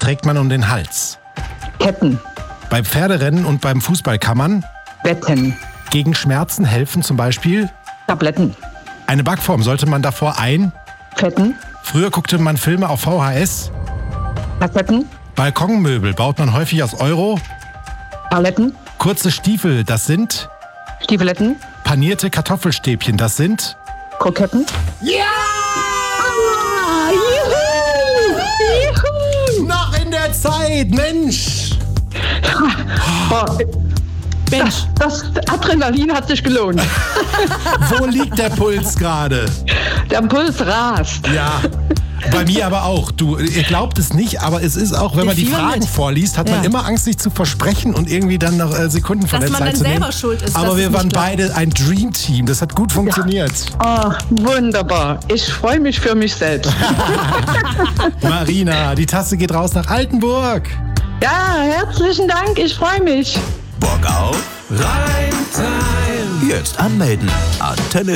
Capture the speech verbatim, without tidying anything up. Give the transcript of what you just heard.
trägt man um den Hals? Ketten. Bei Pferderennen und beim Fußball kann man Wetten. gegen Schmerzen helfen, zum Beispiel Tabletten. eine Backform sollte man davor ein. Fetten. Früher guckte man Filme auf V H S. Kassetten. Balkonmöbel baut man häufig aus Euro. Paletten. Kurze Stiefel, das sind Stiefeletten. panierte Kartoffelstäbchen, das sind Kroketten. Ja! Ah, juhu! Juhu! Noch in der Zeit, Mensch! Boah, Mensch, das Adrenalin hat sich gelohnt. Wo liegt der Puls gerade? Der Puls rast. Ja, bei mir aber auch. Du, ihr glaubt es nicht, aber es ist auch, wenn Wir man die fiebern Fragen mit. vorliest, hat man Ja. immer Angst, sich zu versprechen und irgendwie dann noch äh, Sekunden von Dass der man Zeit dann zu nehmen. selber schuld ist, Aber dass wir es waren nicht klappt. beide ein Dream-Team. Das hat gut funktioniert. Oh, wunderbar. Ich freue mich für mich selbst. Marina, die Tasse geht raus nach Altenburg. Ja, herzlichen Dank. Ich freue mich. Bock auf Reimtime. Jetzt anmelden. Antenne